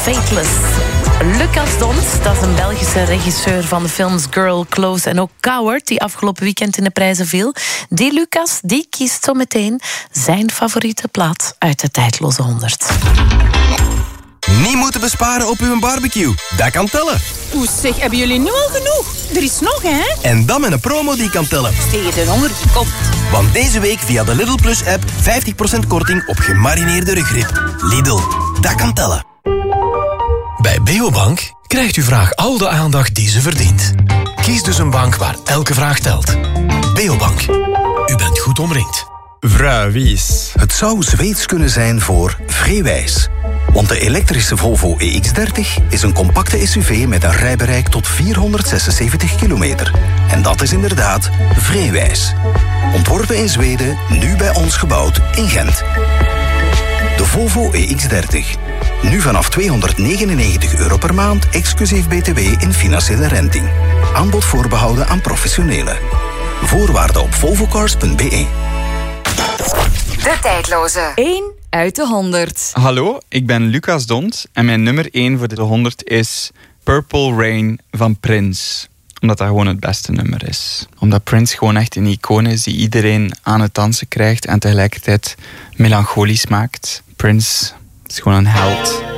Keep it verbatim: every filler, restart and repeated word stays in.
Fateless. Lucas Dont, dat is een Belgische regisseur van de films Girl, Close en ook Coward, die afgelopen weekend in de prijzen viel. Die Lucas, die kiest zo meteen zijn favoriete plaat uit de tijdloze honderd. Niet moeten besparen op uw barbecue. Dat kan tellen. Oeh, zeg, hebben jullie nu al genoeg? Er is nog, hè? En dan met een promo die kan tellen. Tegen de honger komt. Want deze week via de Lidl Plus app vijftig procent korting op gemarineerde rugrib. Lidl, dat kan tellen. Bij Beobank krijgt uw vraag al de aandacht die ze verdient. Kies dus een bank waar elke vraag telt. Beobank. U bent goed omringd. Vrouwwies. Het zou Zweeds kunnen zijn voor Vreewijs. Want de elektrische Volvo E X dertig is een compacte S U V met een rijbereik tot vierhonderdzesenzeventig kilometer. En dat is inderdaad Vreewijs. Ontworpen in Zweden, nu bij ons gebouwd in Gent. De Volvo E X dertig. Nu vanaf tweehonderdnegenennegentig euro per maand, exclusief B T W in financiële renting. Aanbod voorbehouden aan professionelen. Voorwaarden op volvocars punt b e. De tijdloze. één uit de honderd. Hallo, ik ben Lucas Dont en mijn nummer één voor de honderd is Purple Rain van Prince. Omdat dat gewoon het beste nummer is. Omdat Prince gewoon echt een icoon is die iedereen aan het dansen krijgt en tegelijkertijd melancholisch maakt. Prince is gewoon een held.